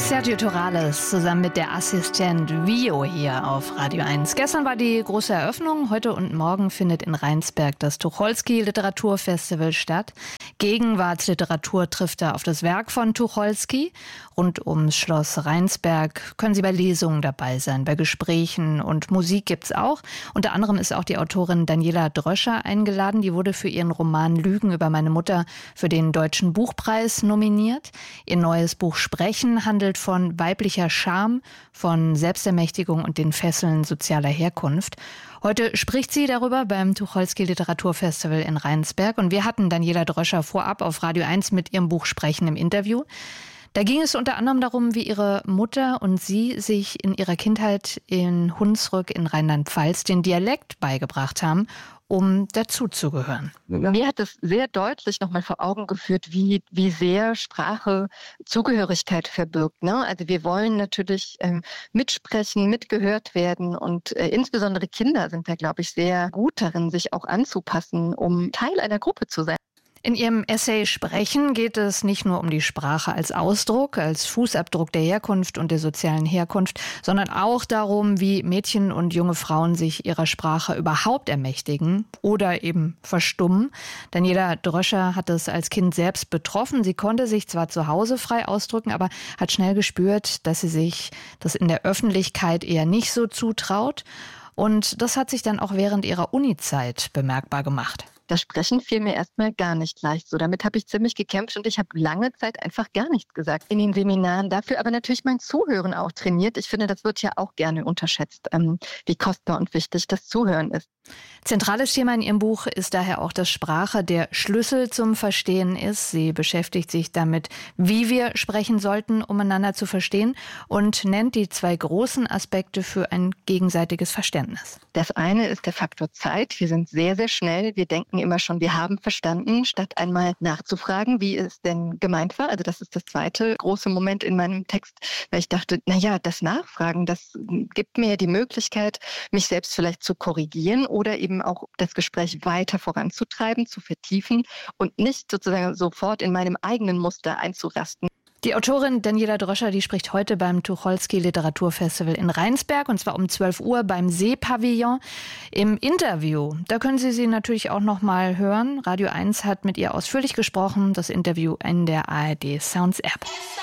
Sergio Torales zusammen mit der Assistent Vio hier auf Radio 1. Gestern war die große Eröffnung. Heute und morgen findet in Rheinsberg das Tucholsky Literaturfestival statt. Gegenwartsliteratur trifft da auf das Werk von Tucholsky. Rund ums Schloss Rheinsberg können Sie bei Lesungen dabei sein, bei Gesprächen und Musik gibt's auch. Unter anderem ist auch die Autorin Daniela Dröscher eingeladen. Die wurde für ihren Roman Lügen über meine Mutter für den Deutschen Buchpreis nominiert. Ihr neues Buch Sprechen handelt von weiblicher Scham, von Selbstermächtigung und den Fesseln sozialer Herkunft. Heute spricht sie darüber beim Tucholsky Literaturfestival in Rheinsberg. Und wir hatten Daniela Dröscher vorab auf Radio 1 mit ihrem Buch Sprechen im Interview. Da ging es unter anderem darum, wie ihre Mutter und sie sich in ihrer Kindheit in Hunsrück in Rheinland-Pfalz den Dialekt beigebracht haben, um dazuzugehören. Mir hat es sehr deutlich nochmal vor Augen geführt, wie sehr Sprache Zugehörigkeit verbirgt. Ne? Also wir wollen natürlich mitsprechen, mitgehört werden und insbesondere Kinder sind da, glaube ich, sehr gut darin, sich auch anzupassen, um Teil einer Gruppe zu sein. In ihrem Essay Sprechen geht es nicht nur um die Sprache als Ausdruck, als Fußabdruck der Herkunft und der sozialen Herkunft, sondern auch darum, wie Mädchen und junge Frauen sich ihrer Sprache überhaupt ermächtigen oder eben verstummen. Daniela Dröscher hat es als Kind selbst betroffen. Sie konnte sich zwar zu Hause frei ausdrücken, aber hat schnell gespürt, dass sie sich das in der Öffentlichkeit eher nicht so zutraut. Und das hat sich dann auch während ihrer Uni-Zeit bemerkbar gemacht. Das Sprechen fiel mir erstmal gar nicht leicht. So, damit habe ich ziemlich gekämpft und ich habe lange Zeit einfach gar nichts gesagt in den Seminaren. Dafür aber natürlich mein Zuhören auch trainiert. Ich finde, das wird ja auch gerne unterschätzt, wie kostbar und wichtig das Zuhören ist. Zentrales Thema in ihrem Buch ist daher auch, dass Sprache der Schlüssel zum Verstehen ist. Sie beschäftigt sich damit, wie wir sprechen sollten, um einander zu verstehen und nennt die 2 großen Aspekte für ein gegenseitiges Verständnis. Das eine ist der Faktor Zeit. Wir sind sehr, sehr schnell. Wir denken immer schon, wir haben verstanden, statt einmal nachzufragen, wie es denn gemeint war. Also das ist das zweite große Moment in meinem Text, weil ich dachte, das Nachfragen, das gibt mir die Möglichkeit, mich selbst vielleicht zu korrigieren oder eben auch das Gespräch weiter voranzutreiben, zu vertiefen und nicht sozusagen sofort in meinem eigenen Muster einzurasten. Die Autorin Daniela Dröscher, die spricht heute beim Tucholsky Literaturfestival in Rheinsberg und zwar um 12 Uhr beim Seepavillon. Im Interview, da können Sie sie natürlich auch noch mal hören. Radio 1 hat mit ihr ausführlich gesprochen. Das Interview in der ARD Sounds App.